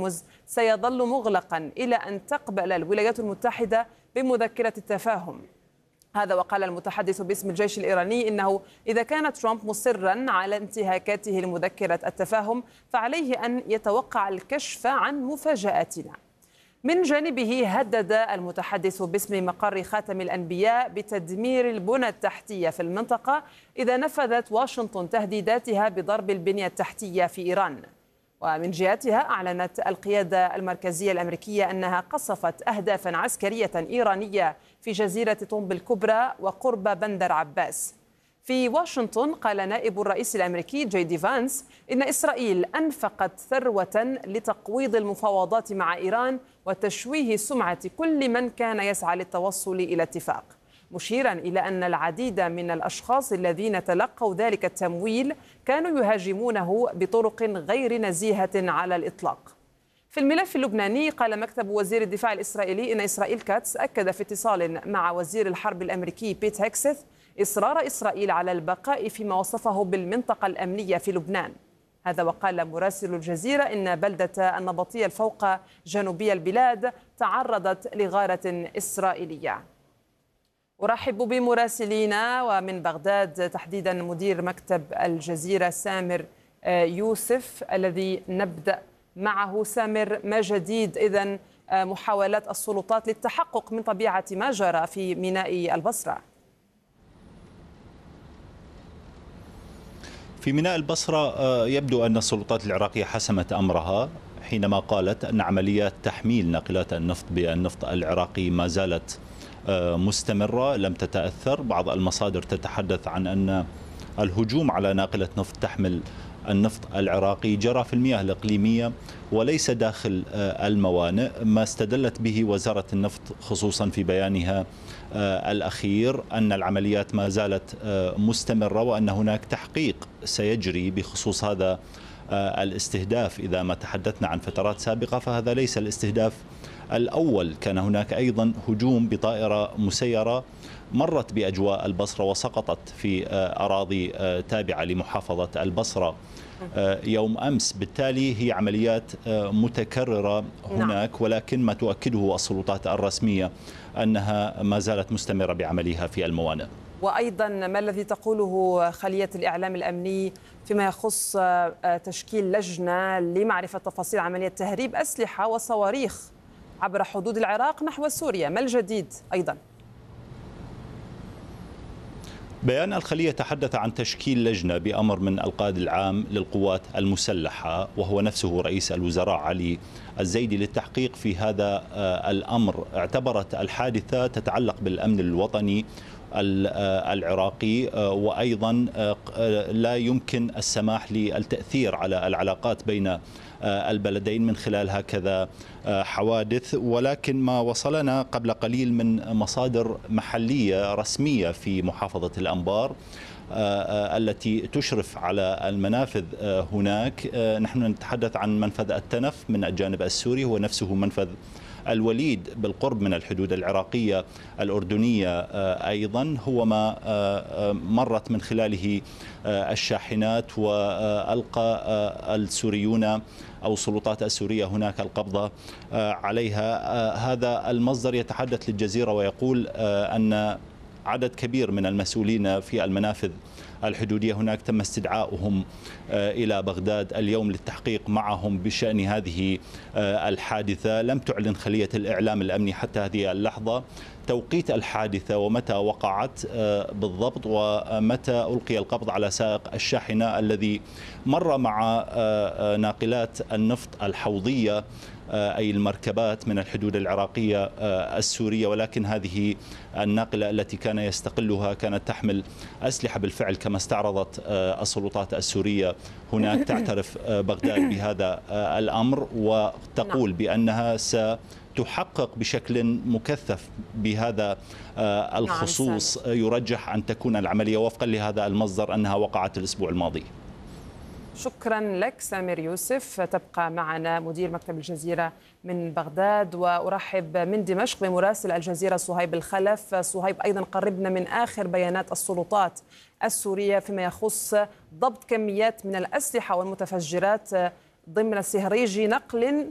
هرمز سيظل مغلقا إلى أن تقبل الولايات المتحدة بمذكرة التفاهم. هذا وقال المتحدث باسم الجيش الإيراني إنه إذا كان ترامب مصرا على انتهاكاته لمذكرة التفاهم فعليه أن يتوقع الكشف عن مفاجآتنا. من جانبه هدد المتحدث باسم مقر خاتم الأنبياء بتدمير البنى التحتية في المنطقة إذا نفذت واشنطن تهديداتها بضرب البنية التحتية في إيران. ومن جهتها أعلنت القيادة المركزية الأمريكية أنها قصفت أهدافا عسكرية إيرانية في جزيرة طنب الكبرى وقرب بندر عباس. في واشنطن قال نائب الرئيس الأمريكي جي دي فانس إن إسرائيل أنفقت ثروة لتقويض المفاوضات مع إيران وتشويه سمعة كل من كان يسعى للتوصل إلى اتفاق، مشيرا إلى أن العديد من الأشخاص الذين تلقوا ذلك التمويل كانوا يهاجمونه بطرق غير نزيهة على الإطلاق. في الملف اللبناني قال مكتب وزير الدفاع الإسرائيلي إن إسرائيل كاتس أكد في اتصال مع وزير الحرب الأمريكي بيت هيكسث إصرار إسرائيل على البقاء فيما وصفه بالمنطقة الأمنية في لبنان. هذا وقال مراسل الجزيرة إن بلدة النبطية الفوق جنوبي البلاد تعرضت لغارة إسرائيلية. أرحب بمراسلينا ومن بغداد تحديدا مدير مكتب الجزيرة سامر يوسف الذي نبدأ معه. سامر، ما جديد إذن محاولات السلطات للتحقق من طبيعة ما جرى في ميناء البصرة؟ في ميناء البصرة يبدو أن السلطات العراقية حسمت أمرها حينما قالت أن عمليات تحميل ناقلات النفط بالنفط العراقي ما زالت مستمرة لم تتأثر. بعض المصادر تتحدث عن أن الهجوم على ناقلة نفط تحمل النفط العراقي جرى في المياه الإقليمية وليس داخل الموانئ، ما استدلت به وزارة النفط خصوصا في بيانها الأخير أن العمليات ما زالت مستمرة وأن هناك تحقيق سيجري بخصوص هذا الاستهداف. إذا ما تحدثنا عن فترات سابقة فهذا ليس الاستهداف الأول، كان هناك أيضا هجوم بطائرة مسيرة مرت بأجواء البصرة وسقطت في أراضي تابعة لمحافظة البصرة يوم أمس. بالتالي هي عمليات متكررة هناك، ولكن ما تؤكده السلطات الرسمية أنها ما زالت مستمرة بعملها في الموانئ. وأيضا ما الذي تقوله خلية الإعلام الأمني فيما يخص تشكيل لجنة لمعرفة تفاصيل عملية تهريب أسلحة وصواريخ عبر حدود العراق نحو سوريا؟ ما الجديد أيضا؟ بيان الخلية تحدث عن تشكيل لجنة بأمر من القائد العام للقوات المسلحة وهو نفسه رئيس الوزراء علي الزيدي للتحقيق في هذا الأمر. اعتبرت الحادثة تتعلق بالأمن الوطني العراقي، وأيضا لا يمكن السماح للتأثير على العلاقات بين البلدين من خلال هكذا حوادث. ولكن ما وصلنا قبل قليل من مصادر محلية رسمية في محافظة الأنبار التي تشرف على المنافذ هناك، نحن نتحدث عن منفذ التنف من الجانب السوري، هو نفسه منفذ الوليد بالقرب من الحدود العراقية الأردنية أيضا، هو ما مرت من خلاله الشاحنات وألقى السوريون أو السلطات السورية هناك القبضة عليها. هذا المصدر يتحدث للجزيرة ويقول أن عدد كبير من المسؤولين في المنافذ الحدودية هناك تم استدعائهم إلى بغداد اليوم للتحقيق معهم بشأن هذه الحادثة. لم تعلن خلية الإعلام الأمني حتى هذه اللحظة توقيت الحادثة ومتى وقعت بالضبط ومتى ألقي القبض على سائق الشاحنة الذي مر مع ناقلات النفط الحوضية أي المركبات من الحدود العراقية السورية، ولكن هذه الناقلة التي كان يستقلها كانت تحمل أسلحة بالفعل كما استعرضت السلطات السورية هناك. تعترف بغداد بهذا الأمر وتقول بأنها ستحقق بشكل مكثف بهذا الخصوص. يرجح أن تكون العملية وفقا لهذا المصدر أنها وقعت الأسبوع الماضي. شكرا لك سامر يوسف. تبقى معنا مدير مكتب الجزيرة من بغداد. وأرحب من دمشق بمراسل الجزيرة صهيب الخلف. صهيب، أيضا قربنا من آخر بيانات السلطات السورية فيما يخص ضبط كميات من الأسلحة والمتفجرات ضمن سهريج نقل